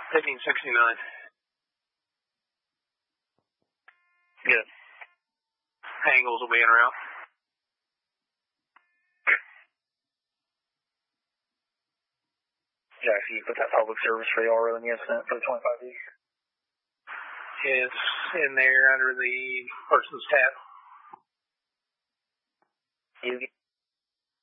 1569. Good. Angles will be en route. Jack, you put that public service for the RO in the incident for the 25D? It's in there under the person's tab. You